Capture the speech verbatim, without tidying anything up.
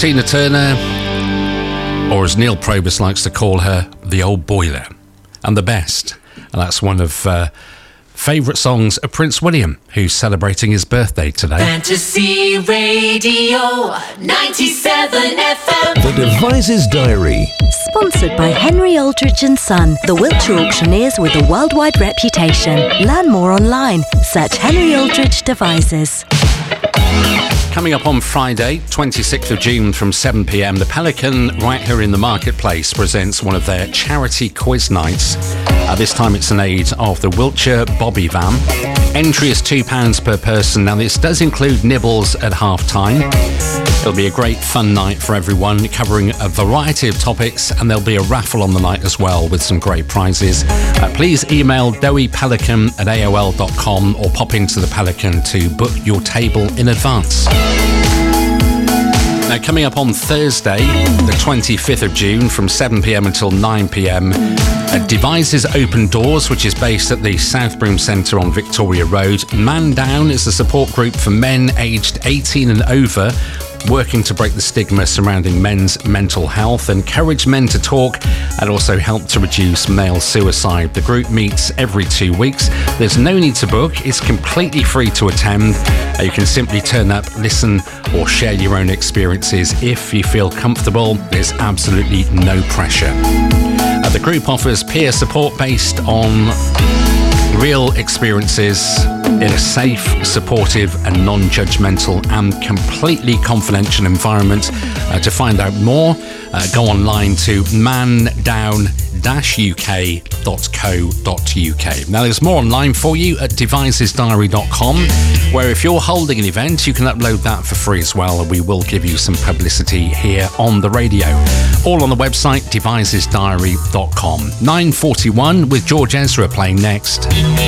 Tina Turner, or as Neil Probus likes to call her, the old boiler, and the best. And that's one of uh, favourite songs of Prince William, who's celebrating his birthday today. Fantasy Radio ninety-seven F M. The Devices Diary. Sponsored by Henry Aldridge and Son, the Wiltshire auctioneers with a worldwide reputation. Learn more online. Search Henry Aldridge Devices. Coming up on Friday, twenty-sixth of June from seven p m, the Pelican, right here in the Marketplace, presents one of their charity quiz nights. Uh, this time it's in aid of the Wiltshire Bobby Van. Entry is two pounds per person. Now, this does include nibbles at half-time. It'll be a great fun night for everyone, covering a variety of topics, and there'll be a raffle on the night as well with some great prizes. Uh, please email doughypelican at A O L dot com or pop into the Pelican to book your table in advance. Now, coming up on Thursday, the twenty-fifth of June, from seven p m until nine p m, at Devices Open Doors, which is based at the South Broom Centre on Victoria Road. Man Down is a support group for men aged eighteen and over, working to break the stigma surrounding men's mental health, encourage men to talk, and also help to reduce male suicide. The group meets every two weeks. There's no need to book. It's completely free to attend. Uh, you can simply turn up, listen, or share your own experiences. If you feel comfortable, there's absolutely no pressure. Uh, the group offers peer support based on real experiences in a safe, supportive and non-judgmental and completely confidential environment. Uh, to find out more, uh, go online to man down dash u k dot co dot u k. Now, there's more online for you at devices diary dot com, where if you're holding an event, you can upload that for free as well, and we will give you some publicity here on the radio. All on the website, devices diary dot com. nine forty-one with George Ezra playing next.